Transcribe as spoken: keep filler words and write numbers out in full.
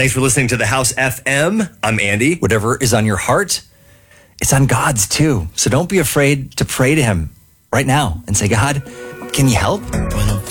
Thanks for listening to The House F M. I'm Andy. Whatever is on your heart, it's on God's too. So don't be afraid to pray to him right now and say, God, can you help?